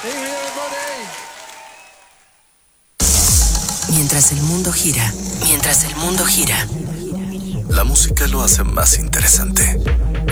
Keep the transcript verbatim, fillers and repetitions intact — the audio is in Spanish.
Mientras el mundo gira, mientras el mundo gira, la música lo hace más interesante.